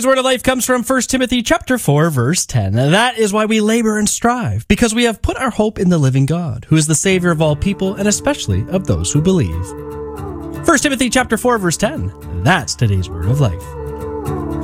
Today's word of life comes from 1 Timothy chapter 4, verse 10. That is why we labor and strive, because we have put our hope in the living God, who is the Savior of all people, and especially of those who believe. 1 Timothy chapter 4, verse 10. That's today's word of life.